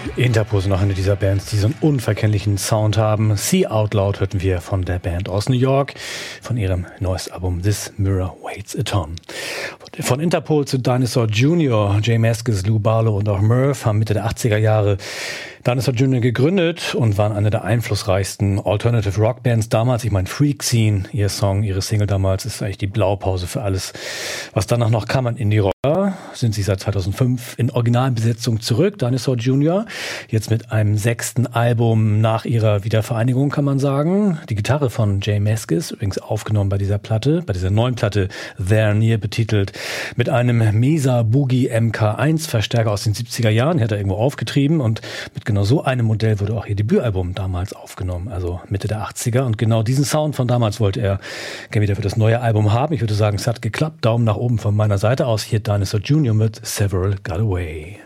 Interpol sind noch eine dieser Bands, die so einen unverkennlichen Sound haben. See Out Loud hörten wir von der Band aus New York, von ihrem neues Album This Mirror Weighs a Ton. Von Interpol zu Dinosaur Jr., J Mascis, Lou Barlow und auch Murph haben Mitte der 80er Jahre Dinosaur Jr. gegründet und waren eine der einflussreichsten Alternative Rock Bands damals. Ich meine Freak Scene, ihr Song, ihre Single damals ist eigentlich die Blaupause für alles, was danach noch kam an Indie-Rock. Sind sie seit 2005 in Originalbesetzung zurück, Dinosaur Jr., jetzt mit einem 6. Album nach ihrer Wiedervereinigung, kann man sagen. Die Gitarre von J Mascis, übrigens aufgenommen bei dieser Platte, bei dieser neuen Platte, There Near betitelt, mit einem Mesa Boogie MK1 Verstärker aus den 70er Jahren, die hat er irgendwo aufgetrieben und mit genau so einem Modell wurde auch ihr Debütalbum damals aufgenommen, also Mitte der 80er, und genau diesen Sound von damals wollte er gerne wieder für das neue Album haben. Ich würde sagen, es hat geklappt, Daumen nach oben von meiner Seite aus, hier Dinosaur Jr. mit Several Got Away.